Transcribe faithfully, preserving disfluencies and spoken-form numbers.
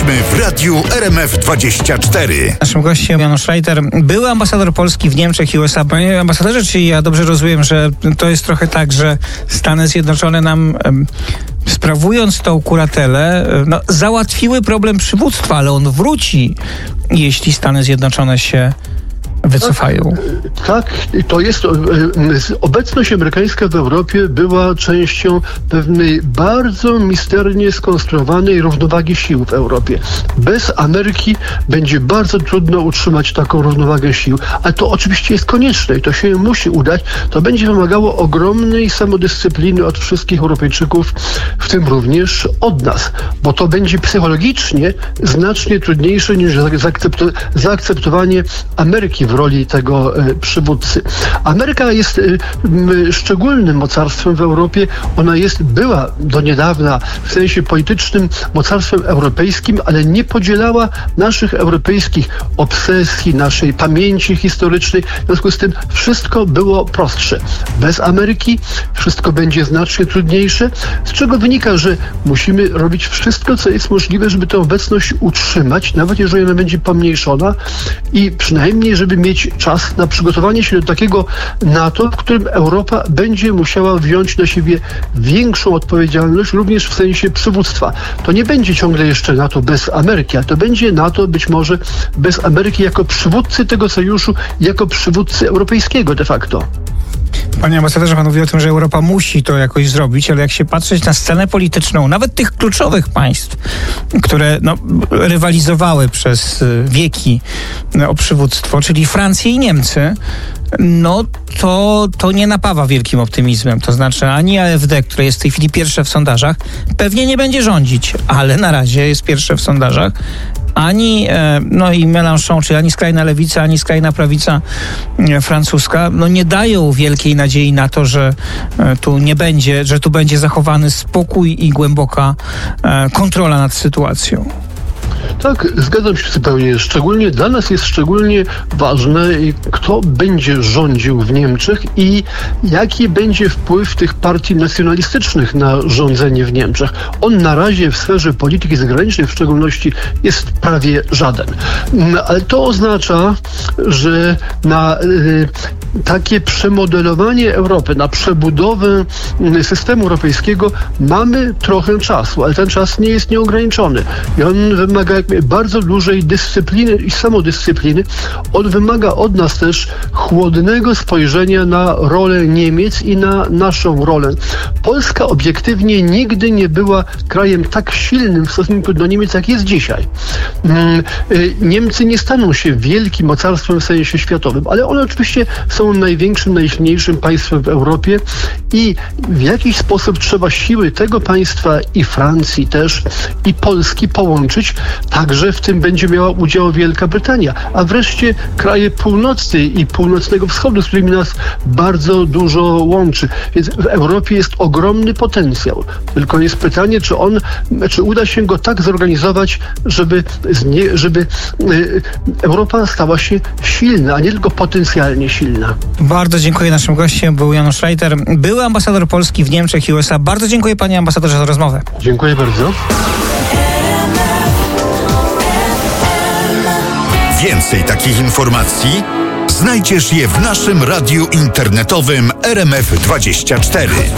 Jesteśmy w Radiu R M F dwadzieścia cztery. Naszym gościem Janusz Reiter, były ambasador Polski w Niemczech i U S A. Panie ambasadorze, czy ja dobrze rozumiem, że to jest trochę tak, że Stany Zjednoczone nam, em, sprawując tą kuratelę, no, załatwiły problem przywództwa, ale on wróci, jeśli Stany Zjednoczone się wycofają. Tak, to jest obecność amerykańska w Europie była częścią pewnej bardzo misternie skonstruowanej równowagi sił w Europie. Bez Ameryki będzie bardzo trudno utrzymać taką równowagę sił, ale to oczywiście jest konieczne i to się musi udać. To będzie wymagało ogromnej samodyscypliny od wszystkich Europejczyków, w tym również od nas, bo to będzie psychologicznie znacznie trudniejsze niż zaakceptu- zaakceptowanie Ameryki w roli tego e, przywódcy. Ameryka jest e, szczególnym mocarstwem w Europie. Ona jest, była do niedawna w sensie politycznym mocarstwem europejskim, ale nie podzielała naszych europejskich obsesji, naszej pamięci historycznej. W związku z tym wszystko było prostsze. Bez Ameryki wszystko będzie znacznie trudniejsze, z czego wynika, że musimy robić wszystko, co jest możliwe, żeby tę obecność utrzymać, nawet jeżeli ona będzie pomniejszona i przynajmniej, żeby mieć czas na przygotowanie się do takiego NATO, w którym Europa będzie musiała wziąć na siebie większą odpowiedzialność, również w sensie przywództwa. To nie będzie ciągle jeszcze NATO bez Ameryki, ale to będzie NATO być może bez Ameryki jako przywódcy tego sojuszu, jako przywódcy europejskiego de facto. Panie ambasadorze, pan mówi o tym, że Europa musi to jakoś zrobić, ale jak się patrzeć na scenę polityczną, nawet tych kluczowych państw, które no, rywalizowały przez wieki o przywództwo, czyli Francja i Niemcy, no to, to nie napawa wielkim optymizmem. To znaczy ani A F D, które jest w tej chwili pierwsze w sondażach, pewnie nie będzie rządzić, ale na razie jest pierwsze w sondażach, ani no i Mélenchon, czyli ani skrajna lewica, ani skrajna prawica francuska, no nie dają wielkiej nadziei na to, że tu nie będzie, że tu będzie zachowany spokój i głęboka kontrola nad sytuacją. Tak, zgadzam się zupełnie. Szczególnie dla nas jest szczególnie ważne, kto będzie rządził w Niemczech i jaki będzie wpływ tych partii nacjonalistycznych na rządzenie w Niemczech. On na razie w sferze polityki zagranicznej w szczególności jest prawie żaden. Ale to oznacza, że na y, takie przemodelowanie Europy, na przebudowę systemu europejskiego mamy trochę czasu, ale ten czas nie jest nieograniczony. I on wymaga bardzo dużej dyscypliny i samodyscypliny. On wymaga od nas też chłodnego spojrzenia na rolę Niemiec i na naszą rolę. Polska obiektywnie nigdy nie była krajem tak silnym w stosunku do Niemiec, jak jest dzisiaj. Niemcy nie staną się wielkim mocarstwem w sensie światowym, ale one oczywiście są największym, najsilniejszym państwem w Europie i w jakiś sposób trzeba siły tego państwa i Francji też i Polski połączyć. Także w tym będzie miała udział Wielka Brytania, a wreszcie kraje północy i północnego wschodu, z którymi nas bardzo dużo łączy. Więc w Europie jest ogromny potencjał. Tylko jest pytanie, czy on, czy uda się go tak zorganizować, żeby, żeby Europa stała się silna, a nie tylko potencjalnie silna. Bardzo dziękuję. Naszym gościem był Janusz Reiter, były ambasador Polski w Niemczech i U S A. Bardzo dziękuję, panie ambasadorze, za rozmowę. Dziękuję bardzo. Więcej takich informacji znajdziesz je w naszym radiu internetowym R M F dwadzieścia cztery.